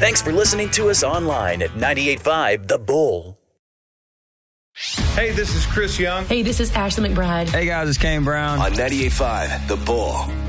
Thanks for listening to us online at 98.5 The Bull. Hey, this is Chris Young. Hey, this is Ashley McBride. Hey, guys, it's Kane Brown. On 98.5 The Bull.